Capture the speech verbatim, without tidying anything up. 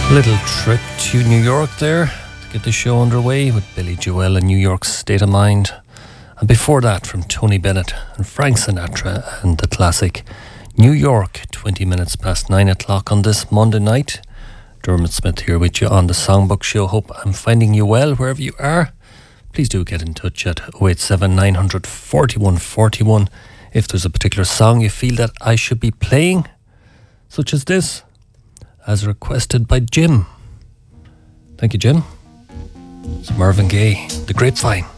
Little trip to New York there to get the show underway with Billy Joel and New York's State of Mind. And before that, from Tony Bennett and Frank Sinatra and the classic New York, twenty minutes past nine o'clock on this Monday night. Dermot Smith here with you on the Songbook Show. Hope I'm finding you well wherever you are. Please do get in touch at oh eight seven nine hundred forty-one forty-one if there's a particular song you feel that I should be playing, such as this, as requested by Jim. Thank you, Jim. It's Marvin Gaye, The Grapevine.